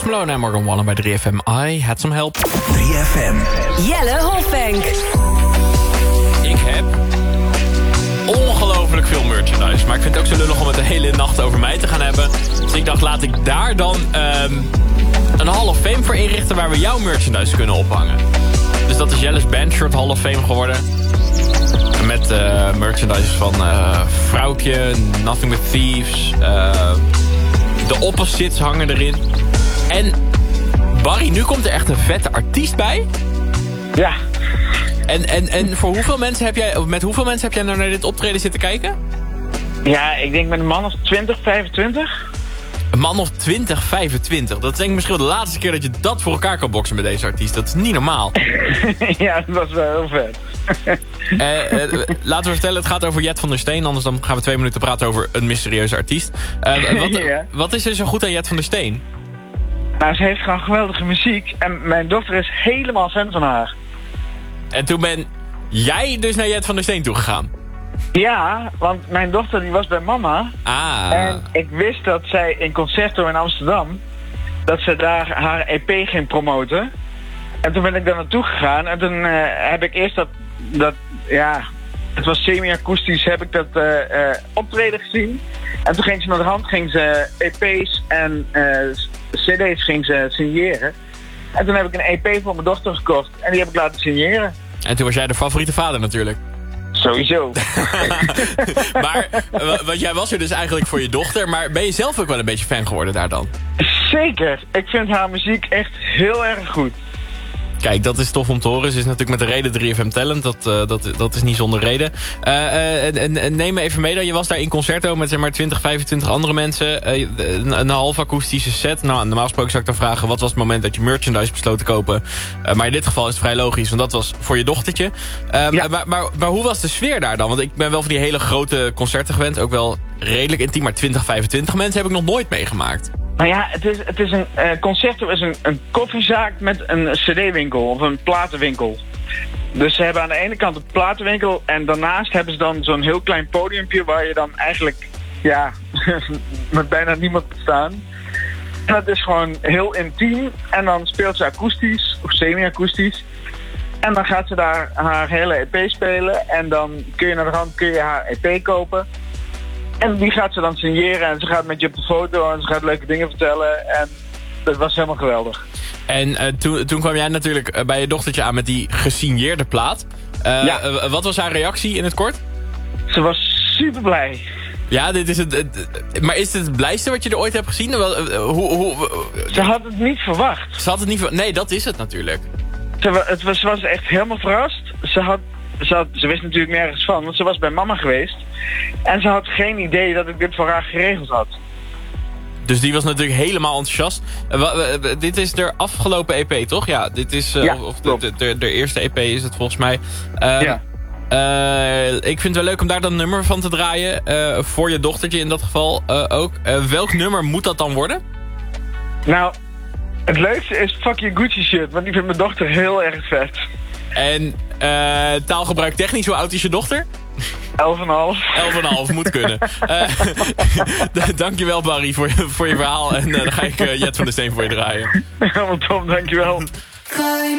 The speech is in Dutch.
Malone en Morgan Wallen bij 3FM. I had some help. 3FM. Jelle Hofbank. Ik heb ongelooflijk veel merchandise. Maar ik vind het ook zo lullig om het de hele nacht over mij te gaan hebben. Dus ik dacht, laat ik daar dan een Hall of Fame voor inrichten... waar we jouw merchandise kunnen ophangen. Dus dat is Jelle's Bandshirt Hall of Fame geworden. Met merchandise van Vrouwtje, Nothing But Thieves. De Opposites hangen erin. En Barry, nu komt er echt een vette artiest bij. Ja. En voor hoeveel mensen met hoeveel mensen heb jij nou naar dit optreden zitten kijken? Ja, ik denk met een man of 20, 25. Een man of 20, 25. Dat is denk ik misschien wel de laatste keer dat je dat voor elkaar kan boksen met deze artiest. Dat is niet normaal. Ja, dat was wel heel vet. Laten we vertellen, het gaat over Jet van der Steen. Anders dan gaan we 2 minuten praten over een mysterieuze artiest. Wat is er zo goed aan Jet van der Steen? Nou, ze heeft gewoon geweldige muziek. En mijn dochter is helemaal fan van haar. En toen ben jij dus naar Jet van der Steen toegegaan? Ja, want mijn dochter die was bij mama. Ah. En ik wist dat zij in Concerto in Amsterdam... dat ze daar haar EP ging promoten. En toen ben ik daar naartoe gegaan. En toen heb ik eerst dat het was semi-akoestisch, heb ik dat optreden gezien. En toen ging ze naar de hand, ging ze EP's en cd's ging ze signeren. En toen heb ik een EP voor mijn dochter gekocht. En die heb ik laten signeren. En toen was jij de favoriete vader natuurlijk. Sowieso. Maar, want jij was er dus eigenlijk voor je dochter. Maar ben je zelf ook wel een beetje fan geworden daar dan? Zeker. Ik vind haar muziek echt heel erg goed. Kijk, dat is tof om te horen. Ze is natuurlijk met de reden 3FM Talent. Dat is niet zonder reden. En neem me even mee dat je was daar in Concerto met zeg maar 20, 25 andere mensen. Een half akoestische set. Nou, normaal gesproken zou ik dan vragen, wat was het moment dat je merchandise besloot te kopen? Maar in dit geval is het vrij logisch, want dat was voor je dochtertje. Ja. Maar hoe was de sfeer daar dan? Want ik ben wel van die hele grote concerten gewend. Ook wel redelijk intiem, maar 20, 25 mensen heb ik nog nooit meegemaakt. Nou ja, het is een Concerto is een koffiezaak met een cd-winkel of een platenwinkel. Dus ze hebben aan de ene kant een platenwinkel en daarnaast hebben ze dan zo'n heel klein podiumpje waar je dan eigenlijk, ja, met bijna niemand staan. En dat is gewoon heel intiem en dan speelt ze akoestisch of semi-akoestisch. En dan gaat ze daar haar hele EP spelen en dan kun je naar de hand haar EP kopen. En die gaat ze dan signeren en ze gaat met je op de foto en ze gaat leuke dingen vertellen. En dat was helemaal geweldig. En toen kwam jij natuurlijk bij je dochtertje aan met die gesigneerde plaat. Ja. Wat was haar reactie in het kort? Ze was super blij. Ja, dit is maar is dit het blijste wat je er ooit hebt gezien? Ze had het niet verwacht. Ze had het niet verwacht? Nee, dat is het natuurlijk. Ze was echt helemaal verrast. Ze wist natuurlijk nergens van, want ze was bij mama geweest. En ze had geen idee dat ik dit voor haar geregeld had. Dus die was natuurlijk helemaal enthousiast. Dit is de afgelopen EP, toch? Ja, dit is de eerste EP is het volgens mij. Ja. Ik vind het wel leuk om daar dan een nummer van te draaien. Voor je dochtertje in dat geval ook. Welk nummer moet dat dan worden? Nou, het leukste is Fuck Your Gucci Shit, want die vindt mijn dochter heel erg vet. En taalgebruik technisch, hoe oud is je dochter? 11,5. 11,5, moet kunnen. Dankjewel Barry voor je verhaal. En dan ga ik Jet van der Steen voor je draaien. Helemaal top, dankjewel.